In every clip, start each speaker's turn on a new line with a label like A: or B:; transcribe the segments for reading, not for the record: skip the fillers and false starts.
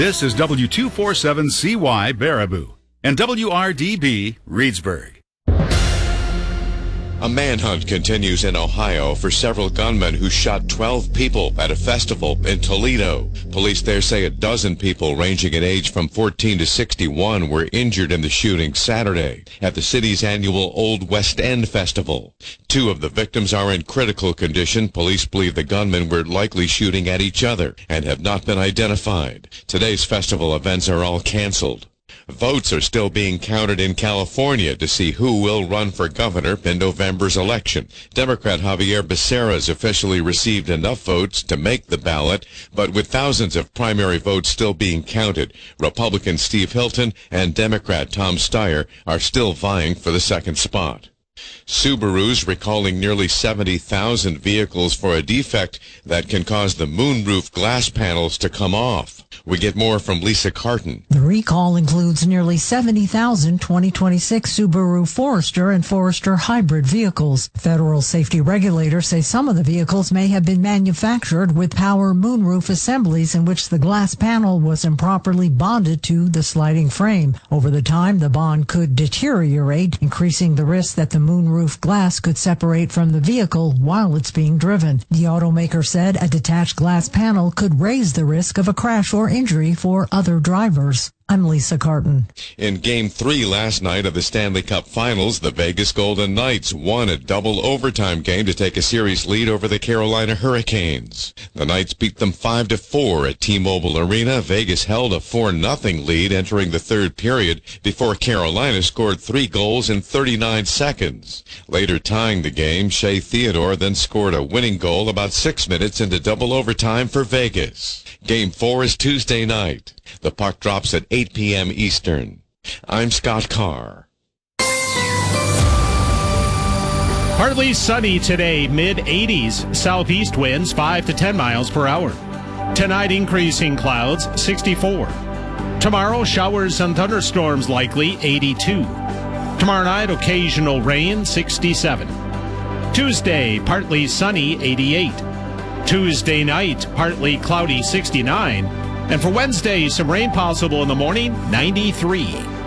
A: This is W247CY Baraboo and WRDB Reedsburg.
B: A manhunt continues in Ohio for several gunmen who shot 12 people at a festival in Toledo. Police there say a dozen people ranging in age from 14 to 61 were injured in the shooting Saturday at the city's annual Old West End Festival. 2 of the victims are in critical condition. Police believe the gunmen were likely shooting at each other and have not been identified. Today's festival events are all canceled. Votes are still being counted in California to see who will run for governor in November's election. Democrat Javier Becerra's officially received enough votes to make the ballot, but with thousands of primary votes still being counted, Republican Steve Hilton and Democrat Tom Steyer are still vying for the second spot. Subaru's recalling nearly 70,000 vehicles for a defect that can cause the moonroof glass panels to come off. We get more from Lisa Carton.
C: The recall includes nearly 70,000 2026 Subaru Forester and Forester hybrid vehicles. Federal safety regulators say some of the vehicles may have been manufactured with power moonroof assemblies in which the glass panel was improperly bonded to the sliding frame. Over the time, the bond could deteriorate, increasing the risk that the moonroof glass could separate from the vehicle while it's being driven. The automaker said a detached glass panel could raise the risk of a crash or injury for other drivers. I'm Lisa Carton.
B: In Game 3 last night of the Stanley Cup Finals, the Vegas Golden Knights won a double overtime game to take a series lead over the Carolina Hurricanes. The Knights beat them 5-4 at T-Mobile Arena. Vegas held a 4-0 lead entering the third period before Carolina scored 3 goals in 39 seconds. Later tying the game, Shea Theodore then scored a winning goal about 6 minutes into double overtime for Vegas. Game 4 is Tuesday night. The puck drops at 8 p.m. Eastern. I'm Scott Carr.
D: Partly sunny today, mid-80s. Southeast winds 5 to 10 miles per hour. Tonight, increasing clouds, 64. Tomorrow, showers and thunderstorms likely, 82. Tomorrow night, occasional rain, 67. Tuesday, partly sunny, 88. Tuesday night, partly cloudy, 69. And for Wednesday, some rain possible in the morning, 93.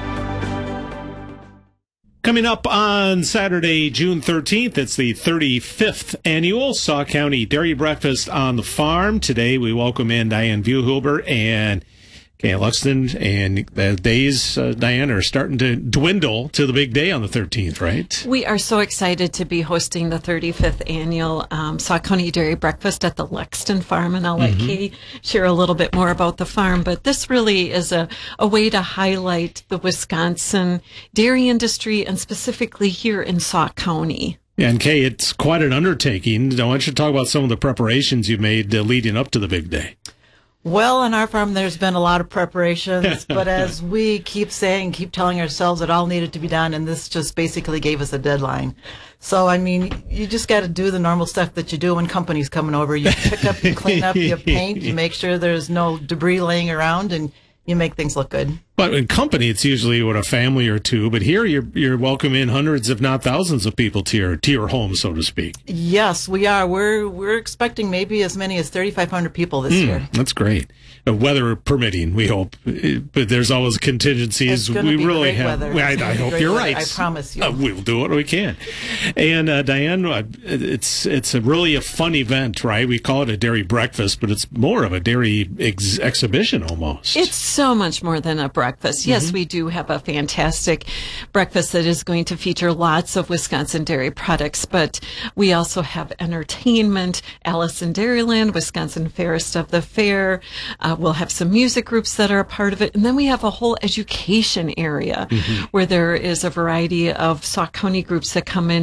D: Coming up on Saturday, June 13th, it's the 35th annual Sauk County Dairy Breakfast on the Farm. Today, we welcome in Diane Vuhlhuber and Kay Luxton, and the days, Diane, are starting to dwindle to the big day on the 13th, right?
E: We are so excited to be hosting the 35th annual Sauk County Dairy Breakfast at the Lexton Farm, and I'll let Kay share a little bit more about the farm. But this really is a way to highlight the Wisconsin dairy industry, and specifically here in Sauk County.
D: Yeah, and Kay, it's quite an undertaking. Why don't you talk about some of the preparations you made leading up to the big day?
F: Well, on our farm, there's been a lot of preparations, but as we keep telling ourselves it all needed to be done, and this just basically gave us a deadline. So, I mean, you just got to do the normal stuff that you do when company's coming over. You pick up, you clean up, you paint, you make sure there's no debris laying around, and you make things look good.
D: But in company, it's usually a family or two. But here, you're welcoming hundreds, if not thousands, of people to your home, so to speak.
F: Yes, we are. We're expecting maybe as many as 3,500 people this year.
D: That's great. Weather permitting, we hope. But there's always contingencies.
F: It's going to be great weather.
D: I hope you're right.
F: I promise you.
D: We'll do what we can. And Diane, it's really a fun event, right? We call it a dairy breakfast, but it's more of a dairy exhibition almost.
E: It's so much more than a breakfast. Yes, we do have a fantastic breakfast that is going to feature lots of Wisconsin dairy products, but we also have entertainment, Alice in Dairyland, Wisconsin Fairest of the Fair. We'll have some music groups that are a part of it. And then we have a whole education area where there is a variety of Sauk County groups that come in